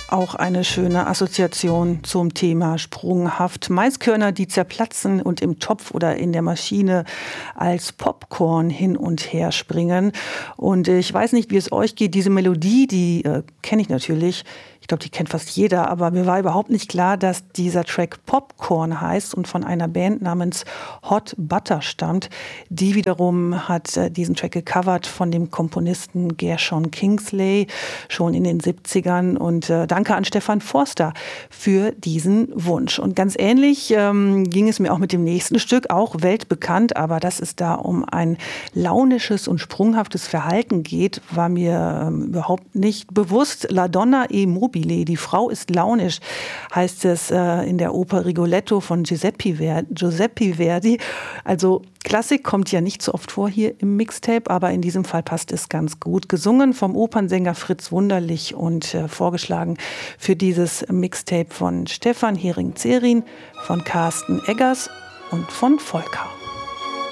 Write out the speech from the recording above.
Auch eine schöne Assoziation zum Thema sprunghaft. Maiskörner, die zerplatzen und im Topf oder in der Maschine als Popcorn hin und her springen. Und ich weiß nicht, wie es euch geht. Diese Melodie, die kenne ich natürlich. Ich glaube, die kennt fast jeder. Aber mir war überhaupt nicht klar, dass dieser Track Popcorn heißt und von einer Band namens Hot Butter stammt. Die wiederum hat diesen Track gecovert von dem Komponisten Gershon Kingsley schon in den 70ern. Und danke an Stefan Forster für diesen Wunsch. Und ganz ähnlich ging es mir auch mit dem nächsten Stück, auch weltbekannt, aber dass es da um ein launisches und sprunghaftes Verhalten geht, war mir überhaupt nicht bewusst. La Donna e Mobile, die Frau ist launisch, heißt es in der Oper Rigoletto von Giuseppe Verdi. Also Klassik kommt ja nicht so oft vor hier im Mixtape, aber in diesem Fall passt es ganz gut. Gesungen vom Opernsänger Fritz Wunderlich und vorgeschlagen für dieses Mixtape von Stefan Hering-Zerin, von Carsten Eggers und von Volker.